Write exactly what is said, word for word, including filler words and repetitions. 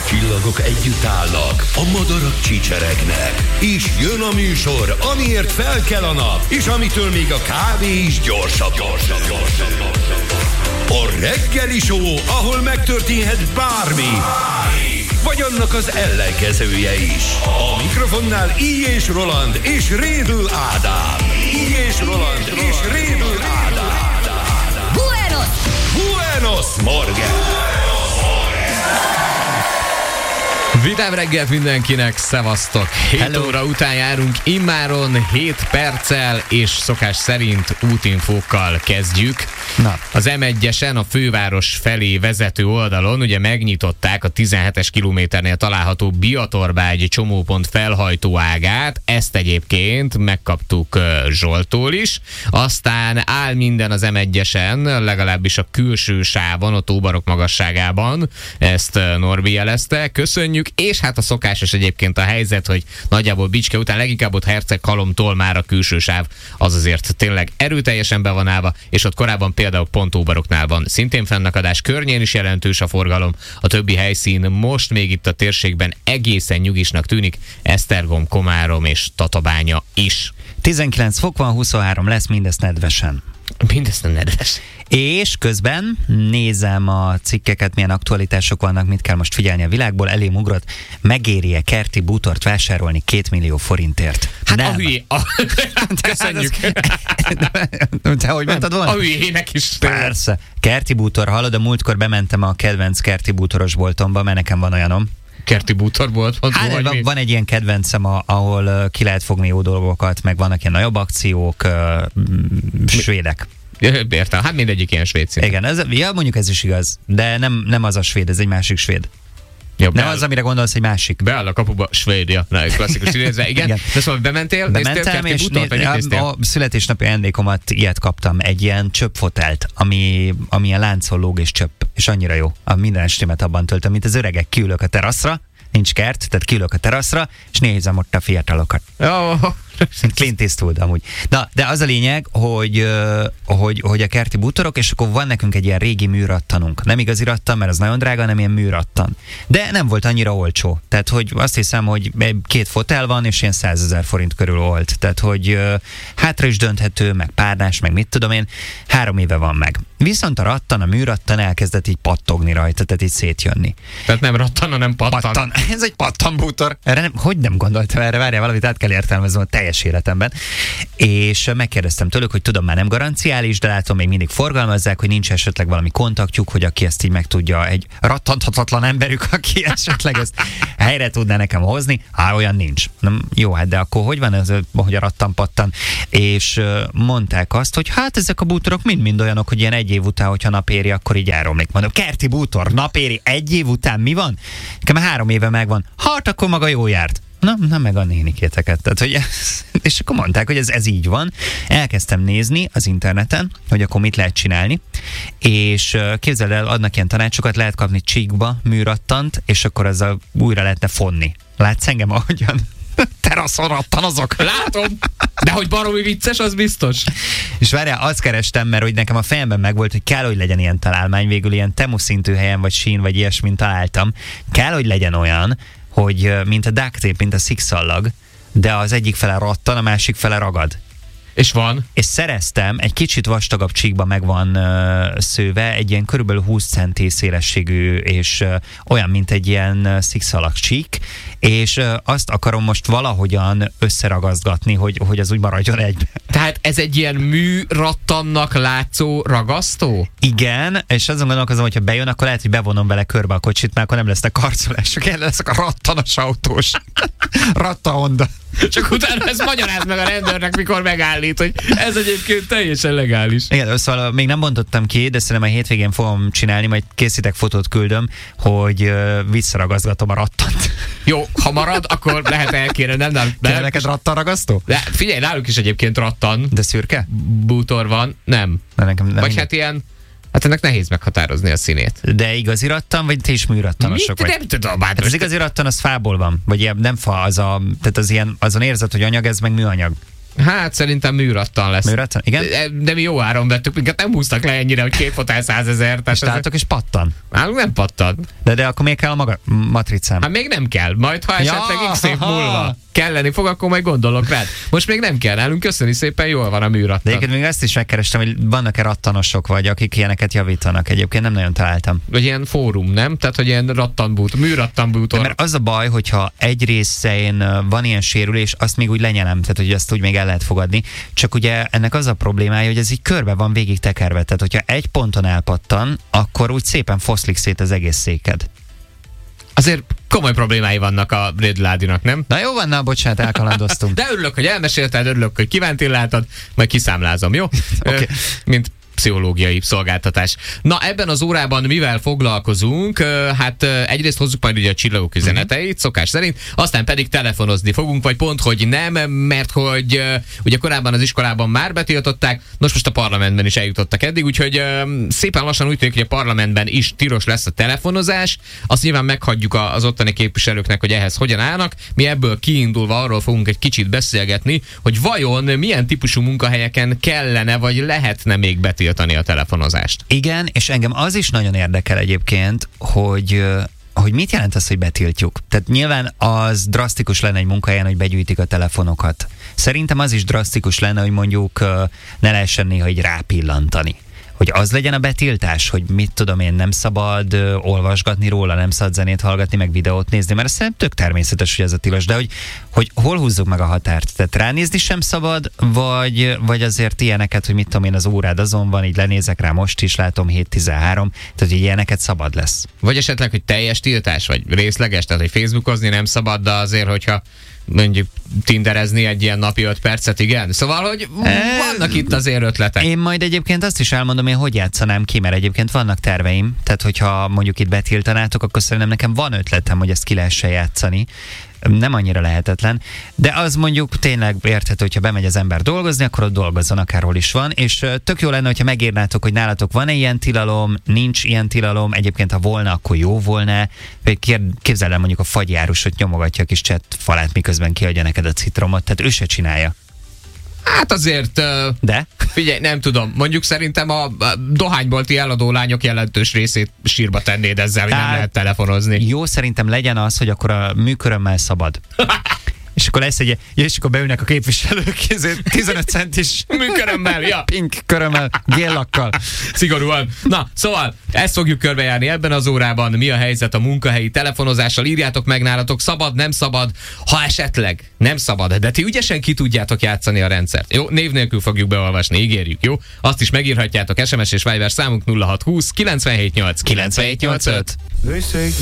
A csillagok együtt állnak, a madarak csicseregnek, és jön a műsor, amiért fel kell a nap, és amitől még a kávé is gyorsabb, gyorsabb, gyorsabb, gyorsabb. A reggeli show, ahol megtörténhet bármi, vagy annak az ellenkezője is. A mikrofonnál I. és Roland és Rédl Ádám. I. és Roland és Rédl Ádám. Buenos! Buenos Morgen! Vidám reggelt mindenkinek, szevasztok! hét óra után járunk immáron hét perccel, és szokás szerint útinfókkal kezdjük. Na. Az em egyesen a főváros felé vezető oldalon ugye megnyitották a tizenhetes kilométernél található Biatorbágyi csomópont felhajtóágát, ezt egyébként megkaptuk Zsoltól is. Aztán áll minden az em egyesen, legalábbis a külső sávon, a tóbarok magasságában, ezt Norbi jelezte. Köszönjük! És hát a szokásos egyébként a helyzet, hogy nagyjából Bicske után leginkább ott Herceghalomtól már a külső sáv az azért tényleg erőteljesen be van állva, és ott korábban például pont Óbaroknál van szintén fennakadás, környén is jelentős a forgalom, a többi helyszín most még itt a térségben egészen nyugisnak tűnik, Esztergom, Komárom és Tatabánya is. tizenkilenc fok van, huszonhárom lesz, mindezt nedvesen. Mindezt nedves. És közben nézem a cikkeket, milyen aktualitások vannak, mit kell most figyelni a világból. Elém ugrott, megéri-e kerti bútort vásárolni két millió forintért? Hát nem. A hülyé... A... Köszönjük. Te hogy mondtad volna? A hülyének is. Persze. Kerti bútor, hallod, a múltkor bementem a kedvenc kerti bútoros boltomba, mert nekem van olyanom. Kerti bútor volt? Hát, van, van, van egy ilyen kedvencem, ahol uh, ki lehet fogni jó dolgokat, meg vannak ilyen nagyobb akciók, uh, svédek. Értem, hát mindegyik ilyen svéd szint. Igen, ez, ja, mondjuk ez is igaz, de nem, nem az a svéd, ez egy másik svéd. Ja, nem az, amire gondolsz, egy másik. Beáll a kapuba, Svédia. Na, klasszikus idézve. Igen. Igen. De szóval bementél, Bementem, és néz, a, a születésnapi ajándékomat ilyet kaptam, egy ilyen csöppfotelt, ami, ami ilyen láncon lóg és csöpp, és annyira jó. A minden estémet abban töltöm, mint az öregek, kiülök a teraszra, nincs kert, tehát kiülök a teraszra, és nézem ott a fiatalokat. Oh. Clint Eastwood amúgy. Na, de az a lényeg, hogy, hogy, hogy a kerti bútorok, és akkor van nekünk egy ilyen régi műrattanunk. Nem igazi rattan, mert az nagyon drága, hanem ilyen műrattan. De nem volt annyira olcsó. Tehát, hogy azt hiszem, hogy két fotel van, és ilyen százezer forint körül volt. Tehát, hogy hátra is dönthető, meg párnás, meg mit tudom én, három éve van meg. Viszont a rattan, a műrattan elkezdett így pattogni rajta, tehát így szétjönni. Tehát nem rattan, hanem pattan. pattan. Ez egy pattanbútor. Erre nem, hogy nem gondoltam erre? Várjál, valamit át kell értelmeznem a teljes életemben. És megkérdeztem tőlük, hogy tudom, már nem garanciális, de látom, még mindig forgalmazzák, hogy nincs esetleg valami kontaktjuk, hogy aki ezt így meg tudja, egy rattanthatatlan emberük, aki esetleg ezt helyre tudná nekem hozni. Há, olyan nincs. Nem, jó, hát de akkor hogy van ez, hogy a rattan-pattan? És mondták azt, hogy hát ezek a bútorok mind-mind olyanok, hogy ilyen egy év után, hogyha napéri, akkor így elromlik. Mondom, kerti bútor, napéri, egy év után mi van? Nekem három éve megvan. Hát akkor maga jó járt. Na, na meg a nénikéteket. Tehát, hogy és akkor mondták, hogy ez, ez így van. Elkezdtem nézni az interneten, hogy akkor mit lehet csinálni, és képzeld el, adnak ilyen tanácsokat, lehet kapni csíkba műrattant, és akkor azzal újra lehetne fonni. Látsz engem ahogyan? Teraszon rattanozok. Látom, de hogy baromi vicces, az biztos. És várjál, azt kerestem, mert hogy nekem a fejemben megvolt, hogy kell, hogy legyen ilyen találmány, végül ilyen Temu szintű helyen, vagy sín, vagy ilyesmint találtam. Kell, hogy legyen olyan, hogy mint a duct tape, mint a szikszallag, de az egyik fele rattan, a másik fele ragad. És van? És szereztem, egy kicsit vastagabb csíkba meg van uh, szőve, egy ilyen körülbelül húsz centi szélességű, és uh, olyan, mint egy ilyen uh, szikszalag csík, és uh, azt akarom most valahogyan összeragazgatni, hogy, hogy az úgy maradjon egybe. Tehát ez egy ilyen műrattannak látszó ragasztó? Igen, és azon gondolkozom, hogyha bejön, akkor lehet, hogy bevonom vele körbe a kocsit, mert akkor nem lesznek karcolások, el lesznek a rattanos autós. Ratta Honda. Csak utána ezt magyaráz meg a rendőrnek, mikor megállít, hogy ez egyébként teljesen legális. Igen, szóval még nem bontottam ki, de szerintem a hétvégén fogom csinálni, majd készítek fotót, küldöm, hogy uh, visszaragazgatom a rattant. Jó, ha marad, akkor lehet elkérni, nem? nem Kell neked rattanragasztó? De figyelj, náluk is egyébként rattan. De szürke? Bútor van, nem. De nekem nem. Vagy hát ilyen, hát ennek nehéz meghatározni a színét. De igazi rattan, vagy te is műrattanosok vagy? Nem tudom. Hát az igazi rattan, az fából van. Vagy ilyen, nem fa, az a, tehát az ilyen, azon érzed, hogy anyag, ez meg műanyag. Hát szerintem műrattan lesz. Műrattan? Igen? De, de mi jó áron vettük, minket nem húztak le ennyire, hogy két fotel százezer. És találtok, és pattan. Nálunk nem pattan. De, de akkor még kell a maga matricám? Hát még nem kell, majd ha esetleg ja, x év múlva kelleni fog, akkor majd gondolok rád. Most még nem kell nálunk, köszöni szépen, jól van a műrattan. De egyébként még ezt is megkerestem, hogy vannak-e rattanosok, vagy akik ilyeneket javítanak. Egyébként nem nagyon találtam. Vagy ilyen fórum, nem? Tehát, hogy ilyen rattanbútor, műrattanbútor. Mert az a baj, hogyha egy részén van ilyen sérülés, azt még úgy lenyelem, tehát hogy azt úgy még el lehet fogadni. Csak ugye ennek az a problémája, hogy ez így körbe van végig tekerve. Tehát, hogyha egy ponton elpattan, akkor úgy szépen foszlik szét az egész széked. Azért komoly problémái vannak a Rédládinak, nem? Na jó van, na bocsánat, elkalandoztunk. De örülök, hogy elmesélted, örülök, hogy kiventilláltad, majd kiszámlázom, jó? Okay. Mint pszichológiai szolgáltatás. Na, ebben az órában mivel foglalkozunk? Hát egyrészt hozzuk majd ugye a csillagok üzeneteit, szokás szerint, aztán pedig telefonozni fogunk, vagy pont, hogy nem, mert hogy ugye korábban az iskolában már betiltották, nos most a parlamentben is eljutottak eddig, úgyhogy szépen lassan úgy tűnik, hogy a parlamentben is tilos lesz a telefonozás, azt nyilván meghagyjuk az ottani képviselőknek, hogy ehhez hogyan állnak. Mi ebből kiindulva arról fogunk egy kicsit beszélgetni, hogy vajon milyen típusú munkahelyeken kellene, vagy lehetne még betiltani a telefonozást. Igen, és engem az is nagyon érdekel egyébként, hogy, hogy mit jelent az, hogy betiltjuk. Tehát nyilván az drasztikus lenne egy munkahelyen, hogy begyűjtik a telefonokat. Szerintem az is drasztikus lenne, hogy mondjuk ne lehessen néha így rápillantani. Hogy az legyen a betiltás, hogy mit tudom én, nem szabad ö, olvasgatni róla, nem szabad zenét hallgatni, meg videót nézni, mert szerintem tök természetes, hogy ez a tilos, de hogy, hogy hol húzzuk meg a határt? Tehát ránézni sem szabad, vagy, vagy azért ilyeneket, hogy mit tudom én, az órád azon van, így lenézek rá most is, látom hét tizenhárom, tehát hogy ilyeneket szabad lesz. Vagy esetleg, hogy teljes tiltás, vagy részleges, tehát hogy facebookozni nem szabad, de azért, hogyha mondjuk tinderezni egy ilyen napi öt percet, igen? Szóval, hogy vannak itt azért ötletek. Én majd egyébként azt is elmondom, én hogy játszanám ki, mert egyébként vannak terveim, tehát hogyha mondjuk itt betiltanátok, akkor szerintem nekem van ötletem, hogy ezt ki lehessen játszani. Nem annyira lehetetlen, de az mondjuk tényleg érthető, hogyha bemegy az ember dolgozni, akkor ott dolgozzon, akárhol is van, és tök jó lenne, hogyha megírnátok, hogy nálatok van-e ilyen tilalom, nincs ilyen tilalom, egyébként ha volna, akkor jó volna, vagy képzeld el, mondjuk a fagyjárusot nyomogatja a kis chat falát, miközben kiadja neked a citromot, tehát ő se csinálja. Hát azért... De? Figyelj, nem tudom. Mondjuk szerintem a dohánybolti eladó lányok jelentős részét sírba tennéd ezzel, hogy nem lehet telefonozni. Jó, szerintem legyen az, hogy akkor a műkörömmel szabad. És akkor lesz egy, és akkor beülnek a képviselők, tizenöt centis műkörömmel, ja. Pink körömmel, géllakkal. Szigorúan. Na, szóval ezt fogjuk körbejárni ebben az órában. Mi a helyzet a munkahelyi telefonozással? Írjátok meg nálatok, szabad, nem szabad, ha esetleg nem szabad, de ti ügyesen ki tudjátok játszani a rendszert. Jó, név nélkül fogjuk beolvasni, ígérjük, jó? Azt is megírhatjátok, es em es és Viber számunk nulla hat húsz kilencvenhét nyolc kilencvenhét nyolcvanöt.